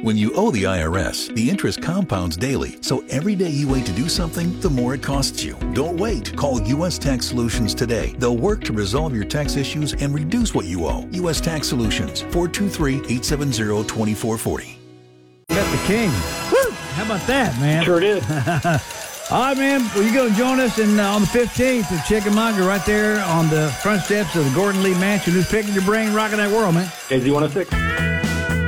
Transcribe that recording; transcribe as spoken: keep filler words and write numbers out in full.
When you owe the I R S, the interest compounds daily, so every day you wait to do something, the more it costs you. Don't wait. Call U S Tax Solutions today. They'll work to resolve your tax issues and reduce what you owe. U S Tax Solutions, four two three, eight seven zero, two four four zero. Got the king. Woo! How about that, man? Sure did. All right, man. Well, you going to join us in, uh, on the fifteenth at Chickamauga right there on the front steps of the Gordon Lee Mansion. Who's picking your brain, rocking that world, man? K Z one oh six.